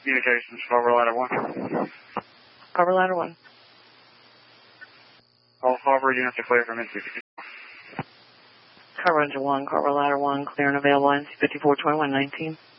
Communications, Carver Ladder 1. Carver Ladder 1. All Carver units are clear from NC. Carver Ranger 1, Carver Ladder 1, clear and available, NC 542119.